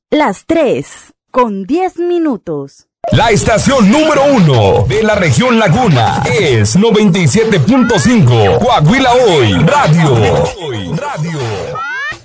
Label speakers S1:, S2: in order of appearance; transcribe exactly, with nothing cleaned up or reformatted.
S1: Las tres, con diez minutos.
S2: La estación número uno de la región Laguna es noventa y siete punto cinco Coahuila Hoy Radio. Radio.